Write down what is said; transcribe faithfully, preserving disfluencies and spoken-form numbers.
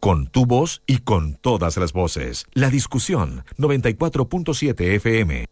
Con tu voz y con todas las voces. La Discusión, noventa y cuatro punto siete F M.